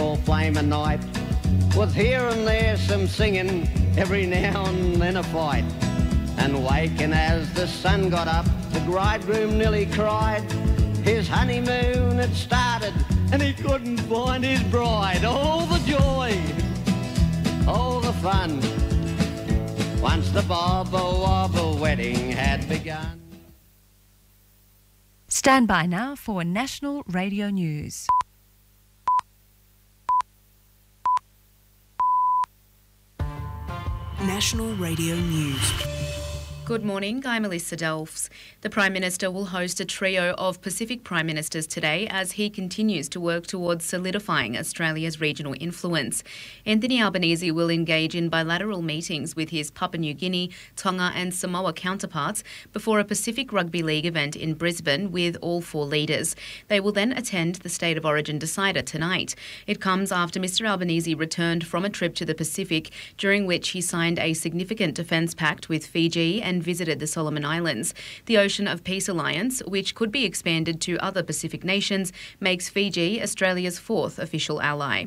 or flame a night, with here and there some singing, every now and then a fight. And waking as the sun got up, the bridegroom nearly cried. His honeymoon had started and he couldn't find his bride. All the joy, all the fun, once the bobble wobble wedding had begun. Stand by now for National Radio News. National Radio News. Good morning, I'm Melissa Delfs. The Prime Minister will host a trio of Pacific Prime Ministers today as he continues to work towards solidifying Australia's regional influence. Anthony Albanese will engage in bilateral meetings with his Papua New Guinea, Tonga and Samoa counterparts before a Pacific Rugby League event in Brisbane with all four leaders. They will then attend the State of Origin decider tonight. It comes after Mr Albanese returned from a trip to the Pacific, during which he signed a significant defence pact with Fiji and visited the Solomon Islands. The Ocean of Peace Alliance, which could be expanded to other Pacific nations, makes Fiji Australia's fourth official ally.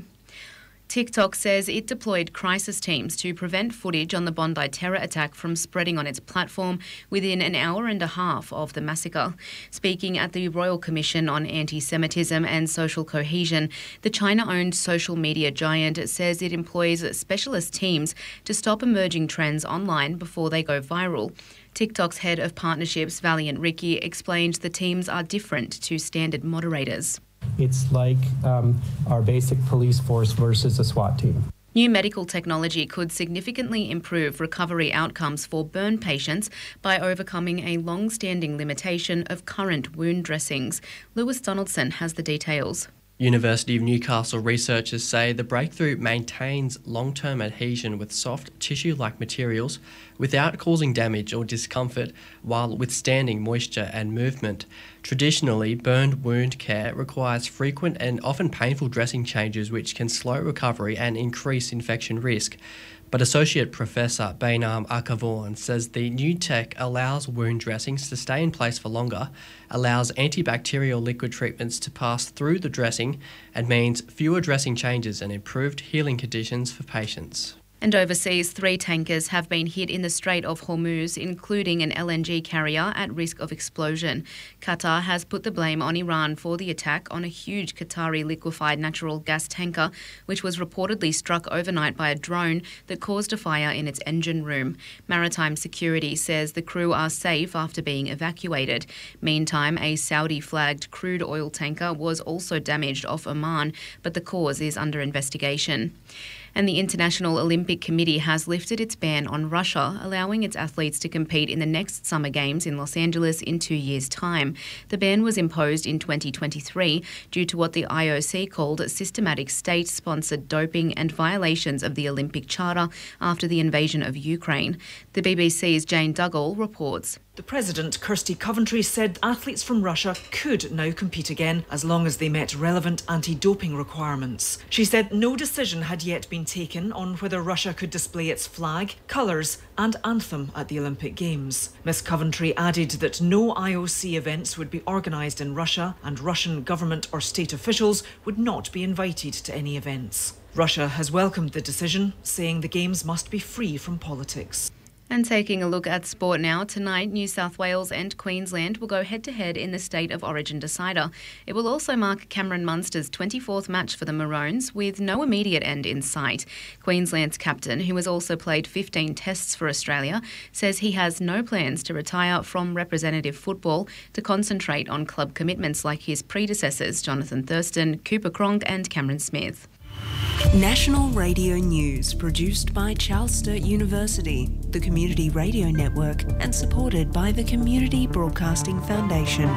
TikTok says it deployed crisis teams to prevent footage on the Bondi terror attack from spreading on its platform within an hour and a half of the massacre. Speaking at the Royal Commission on Anti-Semitism and Social Cohesion, the China-owned social media giant says it employs specialist teams to stop emerging trends online before they go viral. TikTok's head of partnerships, Valiant Ricky, explained the teams are different to standard moderators. It's like our basic police force versus a SWAT team. New medical technology could significantly improve recovery outcomes for burn patients by overcoming a long-standing limitation of current wound dressings. Lewis Donaldson has the details. University of Newcastle researchers say the breakthrough maintains long-term adhesion with soft tissue-like materials without causing damage or discomfort while withstanding moisture and movement. Traditionally, burned wound care requires frequent and often painful dressing changes which can slow recovery and increase infection risk. But Associate Professor Bainam Akavaughan says the new tech allows wound dressings to stay in place for longer, allows antibacterial liquid treatments to pass through the dressing, and means fewer dressing changes and improved healing conditions for patients. And overseas, 3 tankers have been hit in the Strait of Hormuz, including an LNG carrier at risk of explosion. Qatar has put the blame on Iran for the attack on a huge Qatari liquefied natural gas tanker, which was reportedly struck overnight by a drone that caused a fire in its engine room. Maritime Security says the crew are safe after being evacuated. Meantime, a Saudi-flagged crude oil tanker was also damaged off Oman, but the cause is under investigation. And the International Olympic Committee has lifted its ban on Russia, allowing its athletes to compete in the next Summer Games in Los Angeles in 2 years' time. The ban was imposed in 2023 due to what the IOC called systematic state-sponsored doping and violations of the Olympic Charter after the invasion of Ukraine. The BBC's Jane Duggal reports. The President, Kirsty Coventry, said athletes from Russia could now compete again as long as they met relevant anti-doping requirements. She said no decision had yet been taken on whether Russia could display its flag, colours and anthem at the Olympic Games. Ms Coventry added that no IOC events would be organised in Russia and Russian government or state officials would not be invited to any events. Russia has welcomed the decision, saying the Games must be free from politics. And taking a look at sport now, tonight New South Wales and Queensland will go head-to-head in the State of Origin decider. It will also mark Cameron Munster's 24th match for the Maroons, with no immediate end in sight. Queensland's captain, who has also played 15 tests for Australia, says he has no plans to retire from representative football to concentrate on club commitments like his predecessors, Jonathan Thurston, Cooper Cronk and Cameron Smith. National Radio News, produced by Charles Sturt University, the Community Radio Network, and supported by the Community Broadcasting Foundation.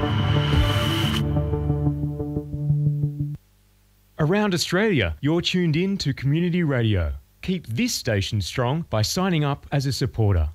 Around Australia, you're tuned in to Community Radio. Keep this station strong by signing up as a supporter.